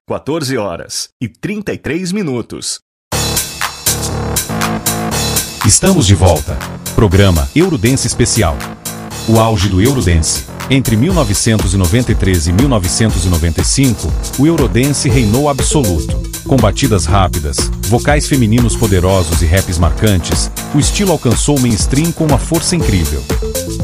14h33. Estamos de volta. Programa Eurodance Especial. O auge do Eurodance. Entre 1993 e 1995, o Eurodance reinou absoluto. Com batidas rápidas, vocais femininos poderosos e raps marcantes, o estilo alcançou o mainstream com uma força incrível.